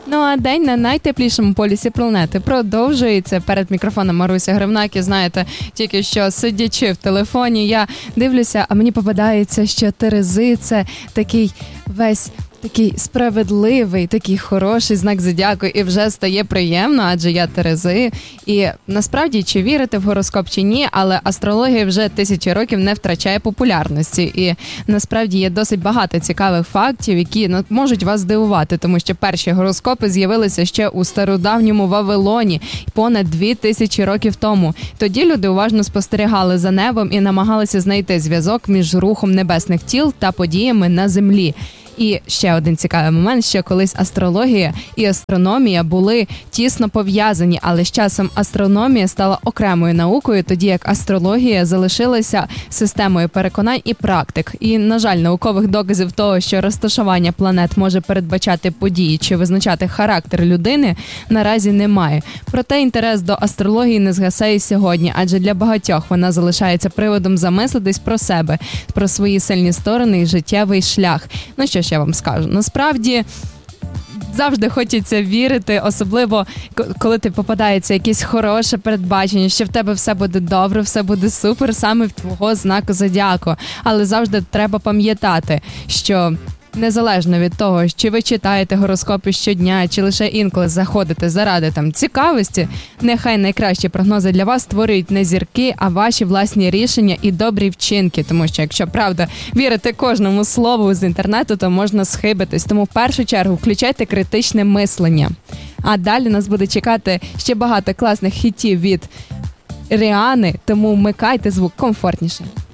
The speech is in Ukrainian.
Ну а день на найтеплішому полюсі планети продовжується. Перед мікрофоном Маруся Гривнак, і знаєте, тільки що сидячи в телефоні, я дивлюся, а мені попадається, що терези – це такий весь такий справедливий, такий хороший знак зодіаку, і вже стає приємно, адже я Терези. І насправді, чи вірите в гороскоп, чи ні, але астрологія вже 1000 років не втрачає популярності. І насправді є досить багато цікавих фактів, які можуть вас здивувати, тому що перші гороскопи з'явилися ще у стародавньому Вавилоні понад 2000 років тому. Тоді люди уважно спостерігали за небом і намагалися знайти зв'язок між рухом небесних тіл та подіями на землі. І ще один цікавий момент, що колись астрологія і астрономія були тісно пов'язані, але з часом астрономія стала окремою наукою, тоді як астрологія залишилася системою переконань і практик. І, на жаль, наукових доказів того, що розташування планет може передбачати події чи визначати характер людини, наразі немає. Проте інтерес до астрології не згасає сьогодні, адже для багатьох вона залишається приводом замислитись про себе, про свої сильні сторони і життєвий шлях. Ну що ж я вам скажу, насправді завжди хочеться вірити, особливо коли ти попадається якесь хороше передбачення, що в тебе все буде добре, все буде супер, саме в твого знаку зодіаку. Але завжди треба пам'ятати, що незалежно від того, чи ви читаєте гороскопи щодня, чи лише інколи заходите заради цікавості, нехай найкращі прогнози для вас створюють не зірки, а ваші власні рішення і добрі вчинки. Тому що, якщо правда вірити кожному слову з інтернету, то можна схибитись. Тому в першу чергу включайте критичне мислення. А далі нас буде чекати ще багато класних хітів від Ріани, тому вмикайте звук комфортніше.